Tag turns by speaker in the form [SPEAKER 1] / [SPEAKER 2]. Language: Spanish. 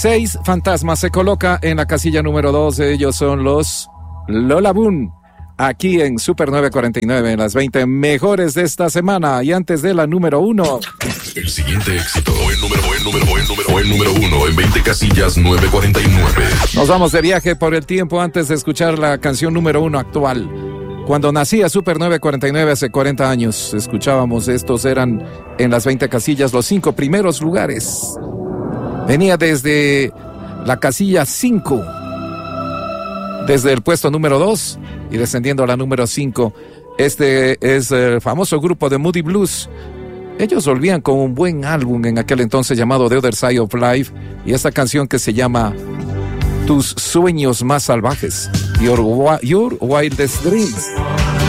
[SPEAKER 1] 6 fantasmas se coloca en la casilla número 2. Ellos son los Lola Boom. Aquí en Super 949, en las 20 mejores de esta semana. Y antes de la número 1.
[SPEAKER 2] El siguiente éxito, el número 1 en 20 casillas 949.
[SPEAKER 1] Nos vamos de viaje por el tiempo antes de escuchar la canción número 1 actual. Cuando nacía Super 949 hace 40 años, escuchábamos, estos eran en las 20 casillas los 5 primeros lugares. Venía desde la casilla 5, desde el puesto número 2 y descendiendo a la número 5. Este es el famoso grupo de Moody Blues. Ellos volvían con un buen álbum en aquel entonces llamado The Other Side of Life, y esta canción que se llama Tus sueños más salvajes, Your Wildest Dreams.